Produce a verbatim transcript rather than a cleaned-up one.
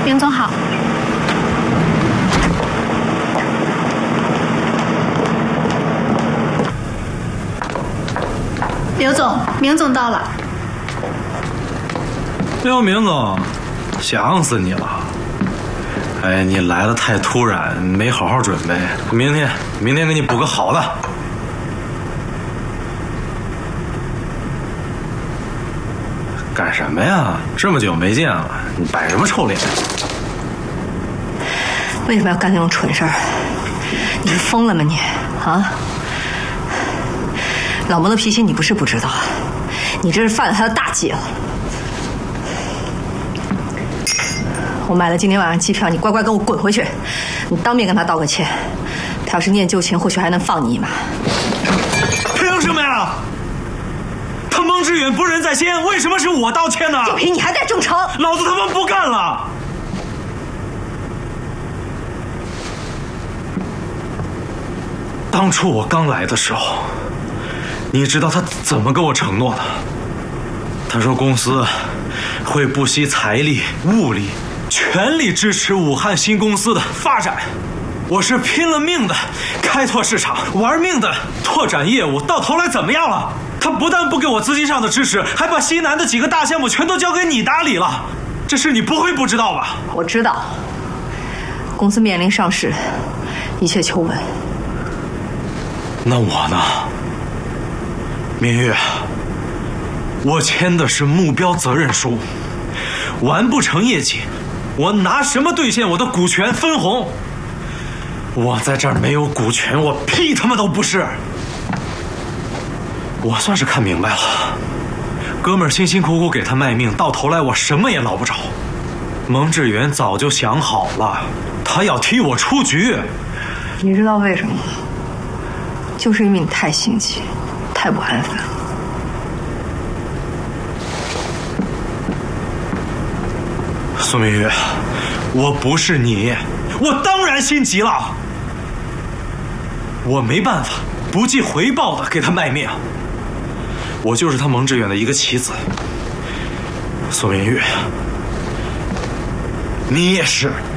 明总好。刘总，明总到了。 哟，明总，想死你了。哎，你来的太突然，没好好准备。明天，明天给你补个好的。干什么呀？这么久没见了，你摆什么臭脸？ 为什么要干那种蠢事儿？你是疯了吗你？啊？老蒙的脾气你不是不知道，你这是犯了他的大忌了。我买了今天晚上机票，你乖乖跟我滚回去，你当面跟他道个歉。他要是念旧情，或许还能放你一马。 凭什么呀？他蒙志远不仁在先，为什么是我道歉呢？ 就凭你还在正城， 老子他妈不干了！当初我刚来的时候，你知道他怎么跟我承诺的？他说公司会不惜财力、物力，全力支持武汉新公司的发展。我是拼了命的开拓市场，玩命的拓展业务，到头来怎么样了？他不但不给我资金上的支持，还把西南的几个大项目全都交给你打理了。这事你不会不知道吧？ 我知道，公司面临上市，一切求稳。 那我呢？明月，我签的是目标责任书，完不成业绩，我拿什么兑现我的股权分红？我在这儿没有股权，我屁他妈都不是。我算是看明白了，哥们儿辛辛苦苦给他卖命，到头来我什么也捞不着。蒙志远早就想好了，他要踢我出局。 你知道为什么吗？就是因为你太心急，太不安分了。 苏明月，我不是你，我当然心急了。我没办法不计回报的给他卖命。我就是他蒙志远的一个棋子。苏明月，你也是。